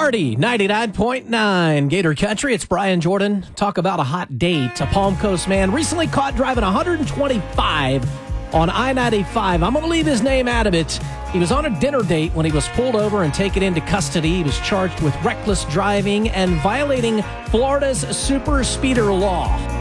Party 99.9 Gator Country. It's Brian Jordan. Talk about a hot date. A Palm Coast man recently caught driving 125 on I-95. I'm going to leave his name out of it. He was on a dinner date when he was pulled over and taken into custody. He was charged with reckless driving and violating Florida's super speeder law.